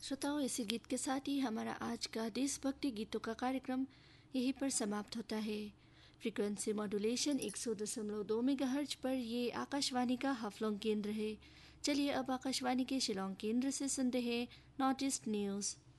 श्रोताओं, इसी गीत के साथ ही हमारा आज का देशभक्ति गीतों का कार्यक्रम यहीं पर समाप्त होता है। फ्रीक्वेंसी मॉड्यूलेशन 100.2 मेगाहर्ट्ज पर ये आकाशवाणी का हाफलोंग केंद्र है। चलिए अब आकाशवाणी के शिलोंग केंद्र से सुनते हैं नॉर्थ ईस्ट न्यूज़।